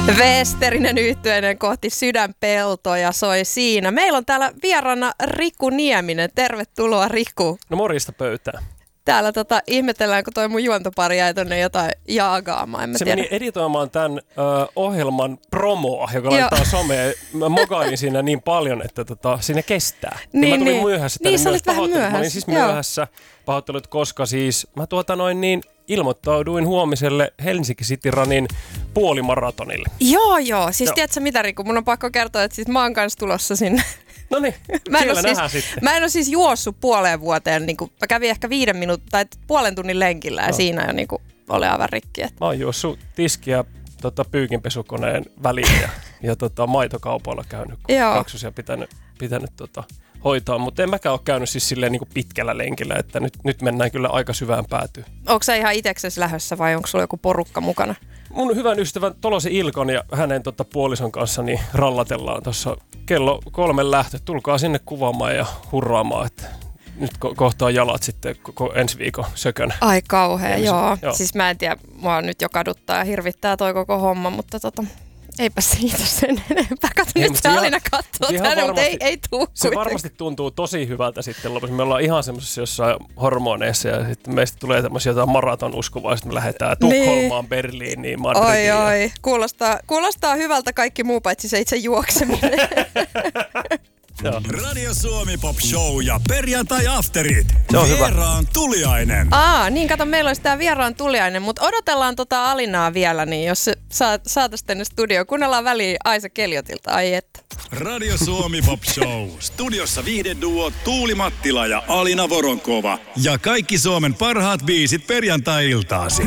Westerinen yhtyeinen kohti Sydänpeltoja soi siinä. Meillä on täällä vieraana Riku Nieminen. Tervetuloa, Riku. No morjesta pöytään. Täällä ihmetellään, kun toi mun juontopari jäi tonne jotain jaagaamaan. Se meni editoimaan tämän ohjelman promoa, joka laittaa someen. Mä mokailin siinä niin paljon, että siinä kestää. Mä tulin myöhässä. Niin, sä olit vähän myöhässä. Mä olin siis myöhässä. Pahoittelut, koska siis mä ilmoittauduin huomiselle Helsinki City Runin puolimaratonille. Joo. Siis tiedätkö mitä, Riku? Mun on pakko kertoa, että siis mä oon kanssa tulossa sinne. No niin, siellä nähdään sitten. Mä en ole siis juossut puoleen vuoteen. Niin mä kävin ehkä 5 minuutin tai puolen tunnin lenkillä ja siinä jo niin oli aivan rikki. Että. Mä oon juossut tiskiä pyykinpesukoneen väliin ja maitokaupoilla käynyt, kun kaksosia pitänyt hoitaa, mutta en mäkään ole käynyt siis silleen niin kuin pitkällä lenkillä, että nyt mennään kyllä aika syvään päätyyn. Onko sä ihan itseksesi lähdössä vai onko sulla joku porukka mukana? Mun hyvän ystävän Tolosen Ilkon ja hänen puolison kanssa niin rallatellaan tuossa kello 3 lähtö. Tulkaa sinne kuvaamaan ja hurraamaan, että nyt kohtaa jalat sitten koko ensi viikon sökön. Ai kauhea, joo. Siis mä en tiedä, mua nyt jo kaduttaa ja hirvittää toi koko homma, mutta eipä siitä sen enempää. Kato, nyt se Alina katsoo tänne, mutta ei tuu. Se varmasti tuntuu tosi hyvältä sitten lopussa. Me ollaan ihan semmoisessa jossain hormoneissa ja sitten meistä tulee tämmöisiä jotain maratonuskuvaa, sitten me lähdetään Tukholmaan, Berliiniin, Madridiin. Oi. Kuulostaa hyvältä kaikki muu paitsi se itse juokseminen. Radio Suomi Pop Show ja perjantai-afterit. Se on Vieraan tuliainen. Niin kato, meillä olisi tää vieraan tuliainen, mutta odotellaan Alinaa vielä, niin jos saataisiin tänne studioon. Kuunnellaan väliin Aisa Keljotilta, ai että. Radio Suomi Pop Show. Studiossa viihdeduo Tuuli Mattila ja Alina Voronkova. Ja kaikki Suomen parhaat biisit perjantai-iltaasi.